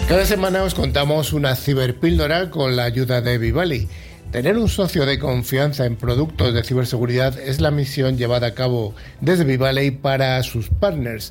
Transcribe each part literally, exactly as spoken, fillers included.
Cada semana os contamos una ciberpíldora con la ayuda de Vivali. Tener un socio de confianza en productos de ciberseguridad es la misión llevada a cabo desde Vivali para sus partners.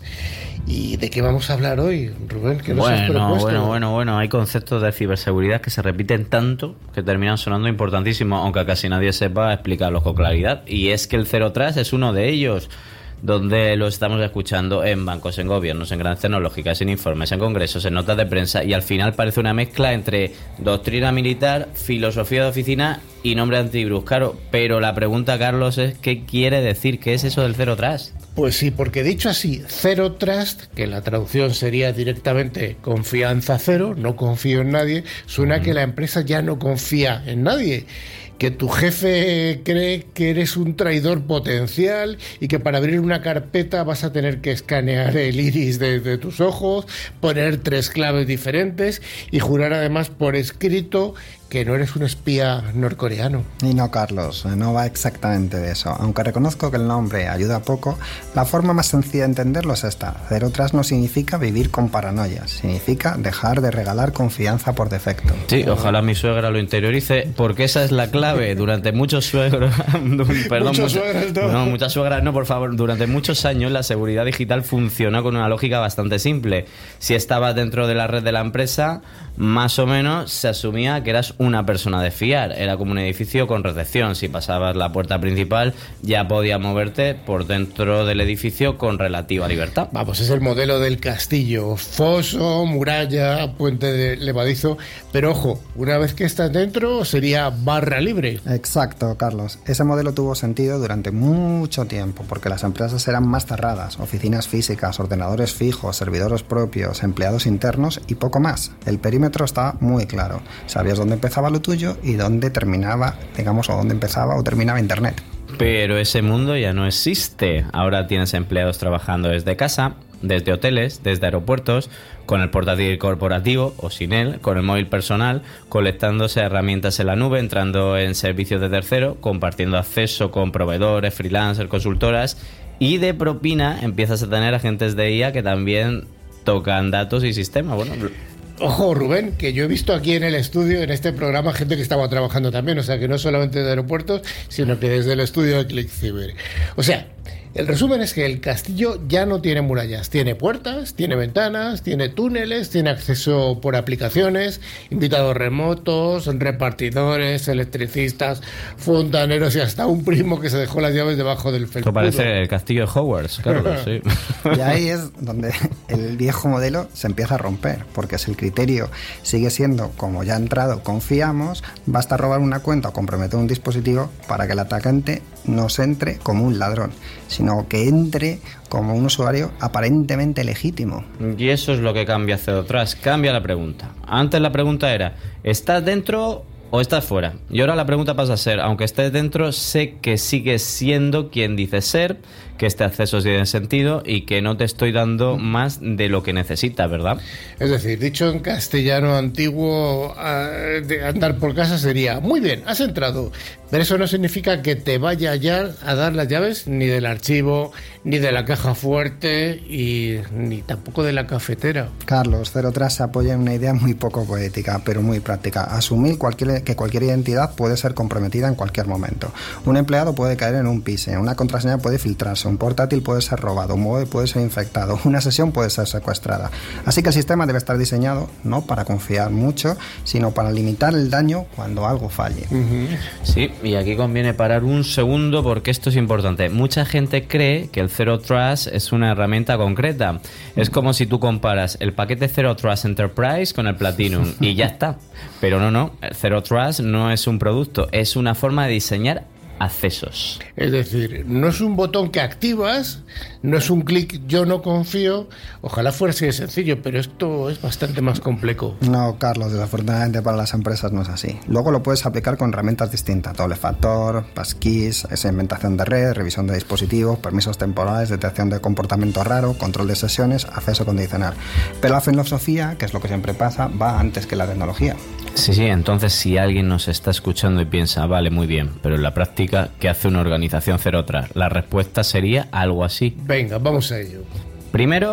¿Y de qué vamos a hablar hoy, Rubén? ¿Qué nos bueno, has propuesto? Bueno, bueno, bueno, hay conceptos de ciberseguridad que se repiten tanto que terminan sonando importantísimos, aunque casi nadie sepa explicarlos con claridad. Y es que el Zero Trust es uno de ellos, donde lo estamos escuchando en bancos, en gobiernos, en grandes tecnológicas, en informes, en congresos, en notas de prensa, y al final parece una mezcla entre doctrina militar, filosofía de oficina y nombre antivirus. Claro, pero la pregunta, Carlos, es ¿qué quiere decir? ¿Qué es eso del Zero Trust? Pues sí, porque dicho así, Zero Trust, que la traducción sería directamente confianza cero, no confío en nadie, suena que la empresa ya no confía en nadie, que tu jefe cree que eres un traidor potencial y que para abrir una carpeta vas a tener que escanear el iris de, de tus ojos, poner tres claves diferentes y jurar además por escrito que no eres un espía norcoreano. Y no, Carlos, no va exactamente de eso. Aunque reconozco que el nombre ayuda poco, la forma más sencilla de entenderlo es esta. Zero Trust no significa vivir con paranoias, significa dejar de regalar confianza por defecto. Sí, ojalá mi suegra lo interiorice, porque esa es la clave. Durante muchos suegros... perdón, muchos mucho, suegros, no. No, muchas suegras no, por favor. Durante muchos años la seguridad digital funcionó con una lógica bastante simple. Si estabas dentro de la red de la empresa, más o menos se asumía que eras una persona de fiar. Era como un edificio con recepción. Si pasabas la puerta principal, ya podías moverte por dentro del edificio con relativa libertad. Vamos, es el modelo del castillo. Foso, muralla, puente de levadizo. Pero ojo, una vez que estás dentro, sería barra libre. Exacto, Carlos. Ese modelo tuvo sentido durante mucho tiempo, porque las empresas eran más cerradas. Oficinas físicas, ordenadores fijos, servidores propios, empleados internos y poco más. El perímetro estaba muy claro. Sabías dónde empezaba lo tuyo y dónde terminaba, digamos, o dónde empezaba o terminaba Internet. Pero ese mundo ya no existe. Ahora tienes empleados trabajando desde casa, desde hoteles, desde aeropuertos, con el portátil corporativo o sin él, con el móvil personal, conectándose a herramientas en la nube, entrando en servicios de tercero, compartiendo acceso con proveedores, freelancers, consultoras, y de propina empiezas a tener agentes de I A que también tocan datos y sistemas. Bueno, ojo, Rubén, que yo he visto aquí en el estudio, en este programa, gente que estaba trabajando también, o sea, que no solamente de aeropuertos, sino que desde el estudio de ClickCiber. O sea, el resumen es que el castillo ya no tiene murallas, tiene puertas, tiene ventanas, tiene túneles, tiene acceso por aplicaciones, invitados remotos, repartidores, electricistas, fontaneros y hasta un primo que se dejó las llaves debajo del felpudo. Esto parece el castillo de Hogwarts, Carlos, sí. Y ahí es donde el viejo modelo se empieza a romper, porque si el criterio sigue siendo, como ya ha entrado, confiamos, basta robar una cuenta o comprometer un dispositivo para que el atacante no se entre como un ladrón, sino que entre como un usuario aparentemente legítimo. Y eso es lo que cambia Zero Trust. Cambia la pregunta. Antes la pregunta era, ¿estás dentro o estás fuera? Y ahora la pregunta pasa a ser, aunque estés dentro, sé que sigues siendo quien dices ser, que este acceso tiene sentido y que no te estoy dando más de lo que necesitas, ¿verdad? Es decir, dicho en castellano antiguo, de andar por casa sería, muy bien, has entrado, pero eso no significa que te vaya ya a dar las llaves ni del archivo, ni de la caja fuerte y ni tampoco de la cafetera. Carlos, Zero Trust se apoya en una idea muy poco poética, pero muy práctica. Asumir cualquier, que cualquier identidad puede ser comprometida en cualquier momento. Un empleado puede caer en un pise, una contraseña puede filtrarse, un portátil puede ser robado, un móvil puede ser infectado, una sesión puede ser secuestrada. Así que el sistema debe estar diseñado no para confiar mucho, sino para limitar el daño cuando algo falle. Uh-huh. Sí, y aquí conviene parar un segundo porque esto es importante. Mucha gente cree que el Zero Trust es una herramienta concreta. Es como si tú comparas el paquete Zero Trust Enterprise con el Platinum y ya está. Pero no, no, el Zero Trust no es un producto, es una forma de diseñar accesos. Es decir, no es un botón que activas, no es un clic yo no confío, ojalá fuera así de sencillo, pero esto es bastante más complejo. No, Carlos, desafortunadamente para las empresas no es así. Luego lo puedes aplicar con herramientas distintas, doble factor, passkeys, segmentación de red, revisión de dispositivos, permisos temporales, detección de comportamiento raro, control de sesiones, acceso condicional. Pero la filosofía, que es lo que siempre pasa, va antes que la tecnología. Sí, sí, entonces si alguien nos está escuchando y piensa, vale, muy bien, pero en la práctica, ¿qué hace una organización Zero Trust? La respuesta sería algo así. Venga, vamos a ello. Primero,